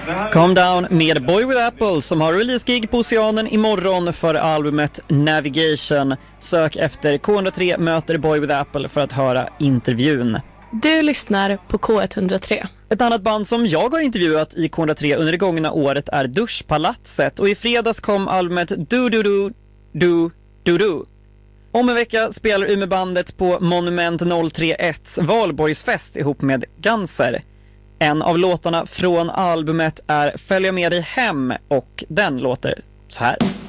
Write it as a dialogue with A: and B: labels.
A: Calm Down med Boy With Apple som har release-gig på Oceanen imorgon för albumet Navigation. Sök efter K103 möter Boy With Apple för att höra intervjun.
B: Du lyssnar på K103.
A: Ett annat band som jag har intervjuat i K103 under det gångna året är Duschpalatset, och i fredags kom albumet Du Du Du Du Du Du. Om en vecka spelar Umeå-bandet på Monument 031 Valborgsfest ihop med Ganser. En av låtarna från albumet är Följa med dig hem, och den låter så här.